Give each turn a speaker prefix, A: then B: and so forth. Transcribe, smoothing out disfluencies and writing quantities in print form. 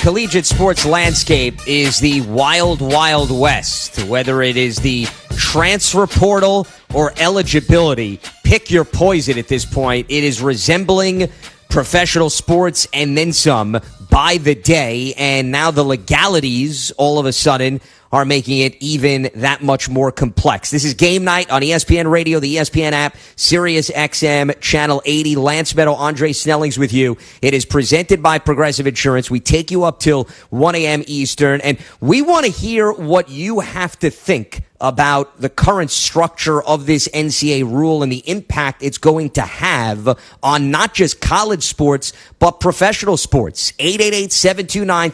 A: collegiate sports landscape is the wild, wild west. Whether it is the transfer portal or eligibility, pick your poison at this point. It is resembling professional sports and then some by the day, and now the legalities all of a sudden are making it even that much more complex. This is Game Night on ESPN Radio, the ESPN app, Sirius XM, Channel 80. Lance Meadow, Andre Snellings with you. It is presented by Progressive Insurance. We take you up till 1 a.m. Eastern, and we want to hear what you have to think about the current structure of this NCAA rule and the impact it's going to have on not just college sports, but professional sports. 888-729